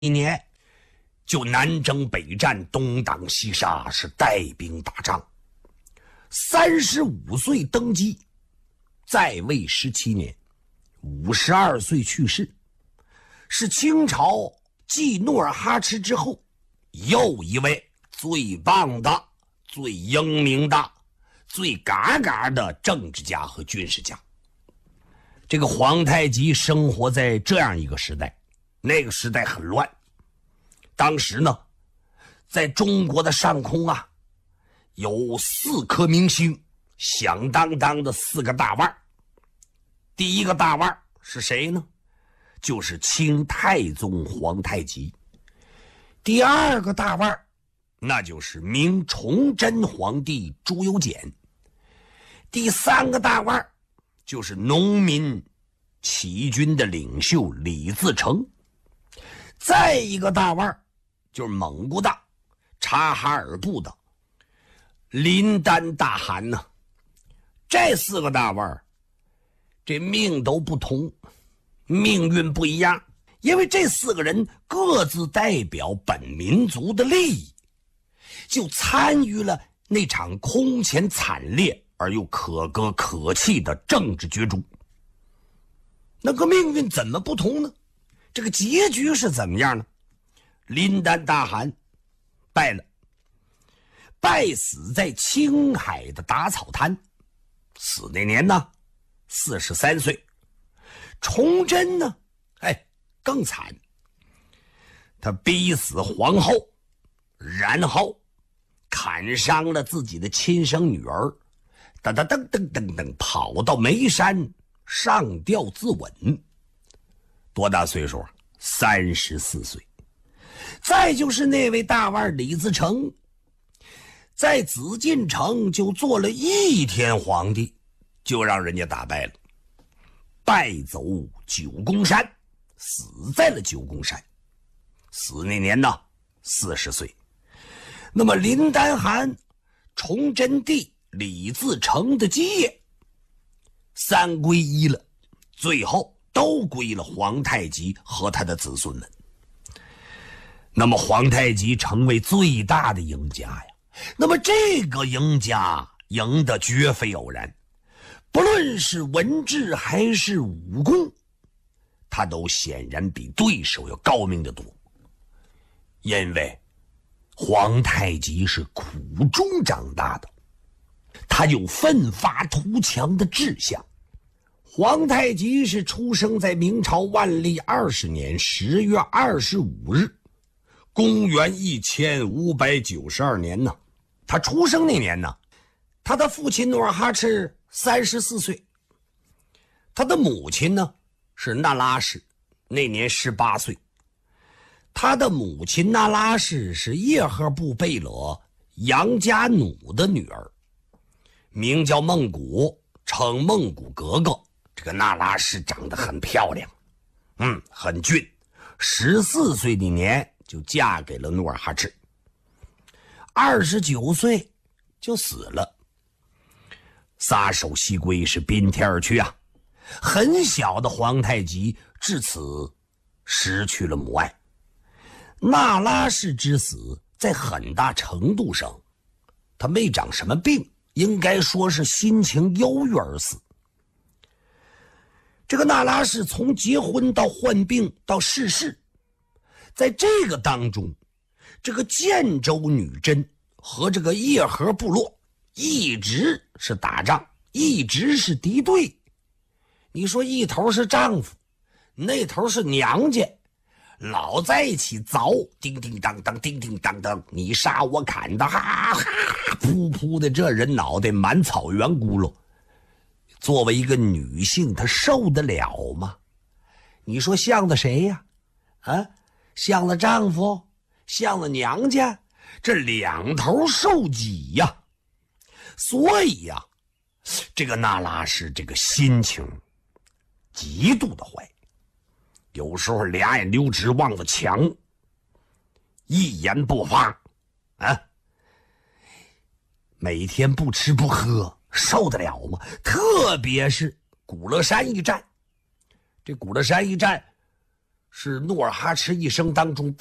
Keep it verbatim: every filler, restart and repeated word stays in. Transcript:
一年就南征北战，东挡西杀，是带兵打仗。三十五岁登基，在位十七年，五十二岁去世，是清朝继努尔哈赤之后又一位最棒的、最英明的、最嘎嘎的政治家和军事家。这个皇太极生活在这样一个时代，那个时代很乱。当时呢，在中国的上空啊，有四颗明星，响当当的四个大腕。第一个大腕是谁呢？就是清太宗皇太极。第二个大腕那就是明崇祯皇帝朱由检。第三个大腕就是农民起义军的领袖李自成。再一个大腕就是蒙古的察哈尔部的林丹大汗呢。这四个大腕这命都不同，命运不一样，因为这四个人各自代表本民族的利益，就参与了那场空前惨烈而又可歌可泣的政治角逐。那个命运怎么不同呢？这个结局是怎么样呢？林丹大汗败了，败死在青海的打草滩，死那年呢四十三岁。崇祯呢，哎，更惨，他逼死皇后，然后砍伤了自己的亲生女儿，噔噔噔噔噔噔跑到眉山上吊自刎。多大岁数啊？三十四岁。再就是那位大腕李自成，在紫禁城就做了一天皇帝，就让人家打败了，败走九宫山，死在了九宫山。死那年呢四十岁。那么林丹汗、崇祯帝、李自成的基业三归一了，最后都归了皇太极和他的子孙们。那么皇太极成为最大的赢家呀。那么这个赢家赢得绝非偶然，不论是文治还是武功，他都显然比对手要高明得多。因为皇太极是苦中长大的，他有奋发图强的志向。皇太极是出生在明朝万历二十年十月二十五日，公元一千五百九十二年呢。他出生那年呢，他的父亲努尔哈赤三十四岁，他的母亲呢是那拉氏，那年十八岁。他的母亲那拉氏是叶赫部贝勒杨家弩的女儿，名叫孟古，称孟古格格。这个那拉氏长得很漂亮，嗯，很俊，十四岁那年就嫁给了努尔哈赤，二十九岁就死了。撒手西归，是宾天而去啊。很小的皇太极至此失去了母爱。那拉氏之死在很大程度上他没长什么病，应该说是心情忧郁而死。这个那拉氏从结婚到患病到逝世，在这个当中，这个建州女真和这个叶赫部落一直是打仗，一直是敌对。你说一头是丈夫，那头是娘家，老在一起凿，叮叮当当，叮叮当当，你杀我砍的，哈哈，噗噗的，这人脑袋满草原轱辘。作为一个女性，她受得了吗？你说像了谁呀？啊，像了丈夫，像了娘家，这两头受挤呀。所以呀，这个那拉氏这个心情极度的坏，有时候俩眼溜直望着墙，一言不发啊，每天不吃不喝，受得了吗？特别是古勒山一战，这古勒山一战是努尔哈赤一生当中